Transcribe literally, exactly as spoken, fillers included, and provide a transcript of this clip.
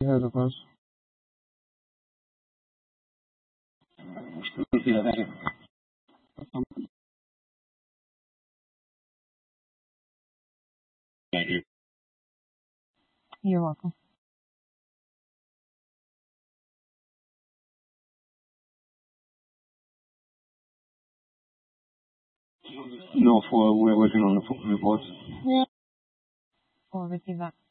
ahead of us. Thank you. You're welcome. No, for we're working on the phone reports. We'll receive that.